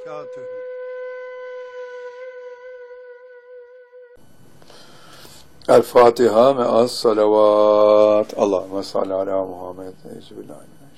وبركاته. El Fatiha me'as salavat. Allahümme salli ala Muhammed. Ecbillahi.